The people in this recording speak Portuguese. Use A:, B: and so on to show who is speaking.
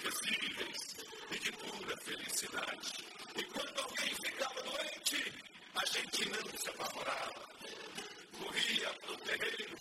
A: inesquecíveis e de pura felicidade. E quando alguém ficava doente, a gente não se apavorava. Corria para o terreiro